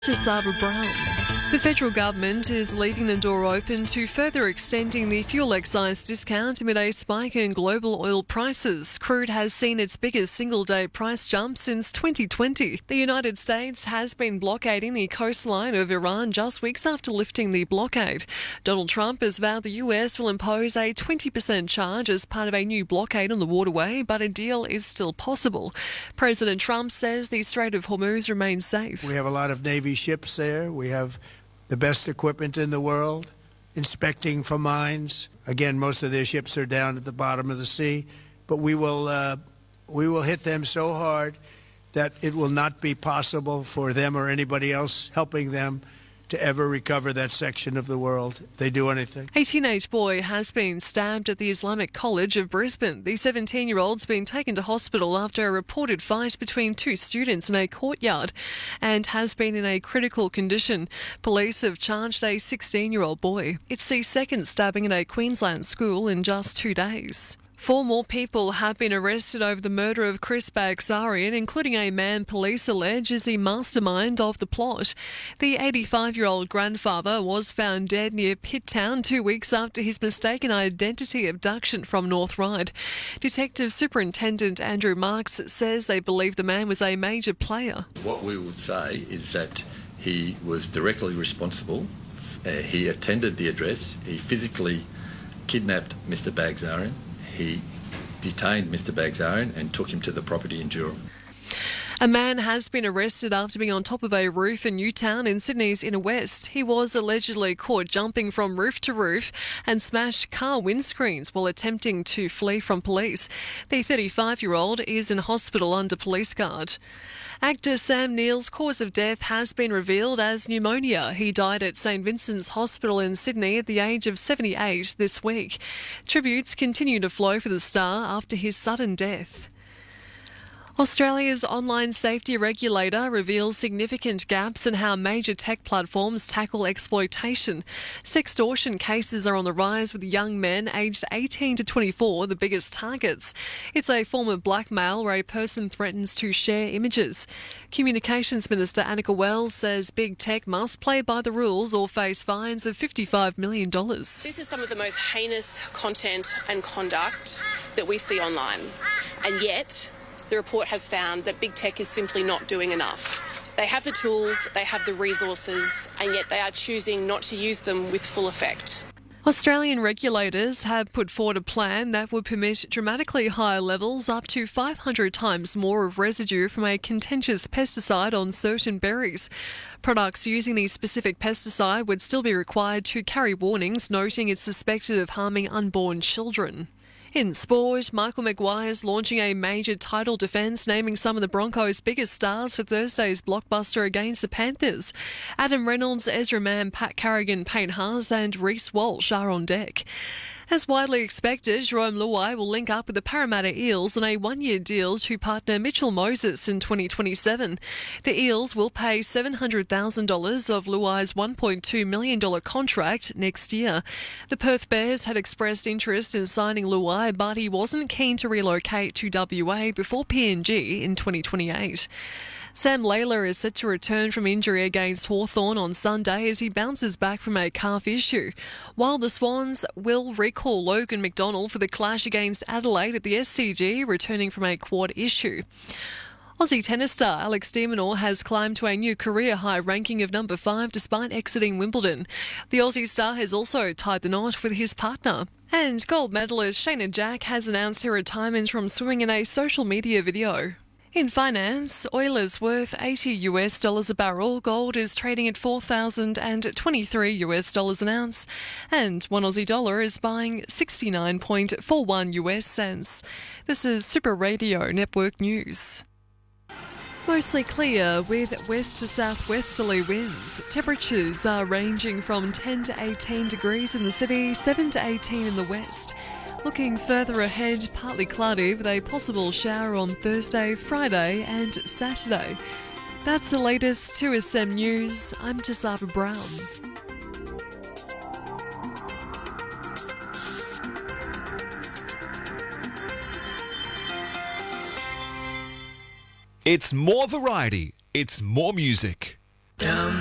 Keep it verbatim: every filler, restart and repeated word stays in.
To Sabra Brown. The federal government is leaving the door open to further extending the fuel excise discount amid a spike in global oil prices. Crude has seen its biggest single-day price jump since twenty twenty. The United States has been blockading the coastline of Iran just weeks after lifting the blockade. Donald Trump has vowed the U S will impose a twenty percent charge as part of a new blockade on the waterway, but a deal is still possible. President Trump says the Strait of Hormuz remains safe. We have a lot of Navy ships there. We have the best equipment in the world, inspecting for mines. Again, most of their ships are down at the bottom of the sea, but we will uh, we will hit them so hard that it will not be possible for them or anybody else helping them to ever recover that section of the world if they do anything. A teenage boy has been stabbed at the Islamic College of Brisbane. The seventeen-year-old's been taken to hospital after a reported fight between two students in a courtyard and has been in a critical condition. Police have charged a sixteen-year-old boy. It's the second stabbing at a Queensland school in just two days. Four more people have been arrested over the murder of Chris Bagzarian, including a man police allege is the mastermind of the plot. The eighty-five-year-old grandfather was found dead near Pitt Town two weeks after his mistaken identity abduction from North Ryde. Detective Superintendent Andrew Marks says they believe the man was a major player. What we would say is that he was directly responsible. Uh, he attended the address. He physically kidnapped Mister Bagzarian. He detained Mister Bagzarian and took him to the property in Durham. A man has been arrested after being on top of a roof in Newtown in Sydney's inner west. He was allegedly caught jumping from roof to roof and smashed car windscreens while attempting to flee from police. The thirty-five-year-old is in hospital under police guard. Actor Sam Neill's cause of death has been revealed as pneumonia. He died at St Vincent's Hospital in Sydney at the age of seventy-eight this week. Tributes continue to flow for the star after his sudden death. Australia's online safety regulator reveals significant gaps in how major tech platforms tackle exploitation. Sextortion cases are on the rise, with young men aged eighteen to twenty-four the biggest targets. It's a form of blackmail where a person threatens to share images. Communications Minister Annika Wells says big tech must play by the rules or face fines of fifty-five million dollars. This is some of the most heinous content and conduct that we see online, and yet the report has found that big tech is simply not doing enough. They have the tools, they have the resources, and yet they are choosing not to use them with full effect. Australian regulators have put forward a plan that would permit dramatically higher levels, up to five hundred times more of residue from a contentious pesticide on certain berries. Products using the specific pesticide would still be required to carry warnings noting it's suspected of harming unborn children. In sport, Michael Maguire's launching a major title defence, naming some of the Broncos' biggest stars for Thursday's blockbuster against the Panthers. Adam Reynolds, Ezra Mann, Pat Carrigan, Payne Haas and Reece Walsh are on deck. As widely expected, Jerome Luai will link up with the Parramatta Eels on a one-year deal to partner Mitchell Moses in twenty twenty-seven. The Eels will pay seven hundred thousand dollars of Luai's one point two million dollars contract next year. The Perth Bears had expressed interest in signing Luai, but he wasn't keen to relocate to W A before P N G in twenty twenty-eight. Sam Layla is set to return from injury against Hawthorn on Sunday as he bounces back from a calf issue, while the Swans will recall Logan McDonald for the clash against Adelaide at the S C G, returning from a quad issue. Aussie tennis star Alex de Minaur has climbed to a new career-high ranking of number five despite exiting Wimbledon. The Aussie star has also tied the knot with his partner. And gold medalist Shayna Jack has announced her retirement from swimming in a social media video. In finance, oil is worth eighty US dollars a barrel, gold is trading at four thousand twenty-three US dollars an ounce, and one Aussie dollar is buying sixty-nine point four one US cents. This is Super Radio Network News. Mostly clear with west to southwesterly winds. Temperatures are ranging from ten to eighteen degrees in the city, seven to eighteen in the west. Looking further ahead, partly cloudy with a possible shower on Thursday, Friday and Saturday. That's the latest two S M News. I'm Tisaba Brown. It's more variety. It's more music. M